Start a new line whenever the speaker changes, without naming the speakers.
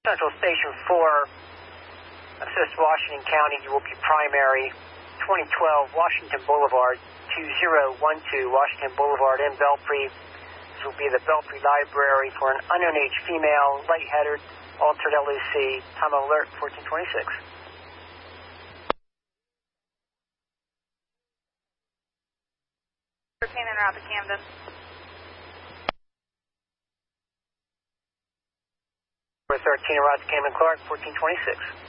Central Station 4, assist Washington County. You will be primary 2012 Washington Boulevard, 2012 Washington Boulevard in Belpre. This will be the Belpre Library for an unknown age female, lightheaded, altered LOC. Time of alert 1426.
En route to Camden.
Number 13 en route to Camden Clark, 1426.